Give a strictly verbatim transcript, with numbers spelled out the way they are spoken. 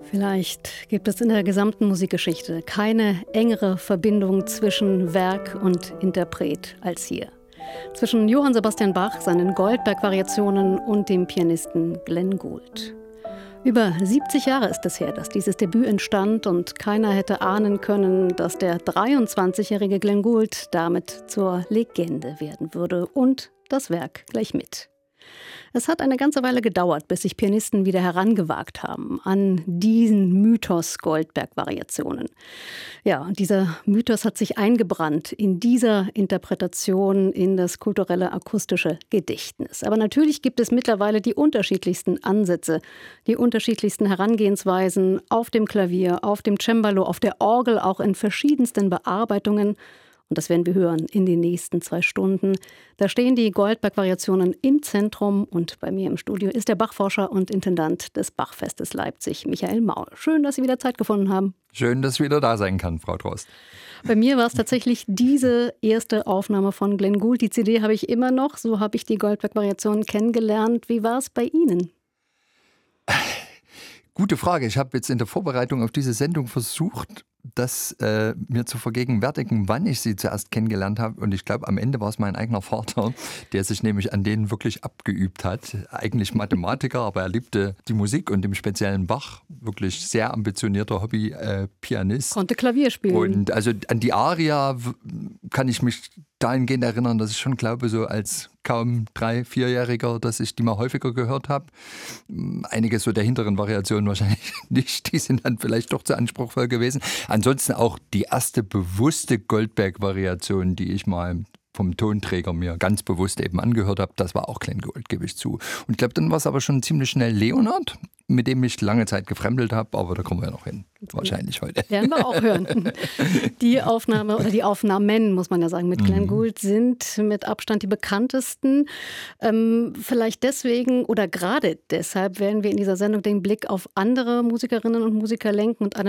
Vielleicht gibt es in der gesamten Musikgeschichte keine engere Verbindung zwischen Werk und Interpret als hier. Zwischen Johann Sebastian Bach, seinen Goldberg-Variationen und dem Pianisten Glenn Gould. Über siebzig Jahre ist es her, dass dieses Debüt entstand und keiner hätte ahnen können, dass der dreiundzwanzigjährige Glenn Gould damit zur Legende werden würde und das Werk gleich mit. Es hat eine ganze Weile gedauert, bis sich Pianisten wieder herangewagt haben an diesen Mythos Goldberg-Variationen. Ja, und dieser Mythos hat sich eingebrannt in dieser Interpretation in das kulturelle akustische Gedächtnis. Aber natürlich gibt es mittlerweile die unterschiedlichsten Ansätze, die unterschiedlichsten Herangehensweisen auf dem Klavier, auf dem Cembalo, auf der Orgel, auch in verschiedensten Bearbeitungen. Und das werden wir hören in den nächsten zwei Stunden. Da stehen die Goldberg-Variationen im Zentrum und bei mir im Studio ist der Bachforscher und Intendant des Bachfestes Leipzig, Michael Maul. Schön, dass Sie wieder Zeit gefunden haben. Schön, dass ich wieder da sein kann, Frau Trost. Bei mir war es tatsächlich diese erste Aufnahme von Glenn Gould. Die C D habe ich immer noch, so habe ich die Goldberg-Variationen kennengelernt. Wie war es bei Ihnen? Gute Frage. Ich habe jetzt in der Vorbereitung auf diese Sendung versucht, das äh, mir zu vergegenwärtigen, wann ich sie zuerst kennengelernt habe. Und ich glaube, am Ende war es mein eigener Vater, der sich nämlich an denen wirklich abgeübt hat. Eigentlich Mathematiker, aber er liebte die Musik und im speziellen Bach. Wirklich sehr ambitionierter Hobby-Pianist. Konnte Klavier spielen. Und also an die Aria kann ich mich dahingehend erinnern, dass ich schon glaube, so als kaum drei-, vierjähriger, dass ich die mal häufiger gehört habe. Einige so der hinteren Variationen wahrscheinlich nicht, die sind dann vielleicht doch zu anspruchsvoll gewesen. Ansonsten auch die erste bewusste Goldberg-Variation, die ich mal vom Tonträger mir ganz bewusst eben angehört habe, das war auch Glenn Gould, gebe ich zu. Und ich glaube, dann war es aber schon ziemlich schnell Leonard, mit dem ich lange Zeit gefremdelt habe, aber da kommen wir ja noch hin, wahrscheinlich heute. Werden wir auch hören. Die Aufnahme oder die Aufnahmen, muss man ja sagen, mit Glenn Gould sind mit Abstand die bekanntesten. Ähm, vielleicht deswegen oder gerade deshalb werden wir in dieser Sendung den Blick auf andere Musikerinnen und Musiker lenken und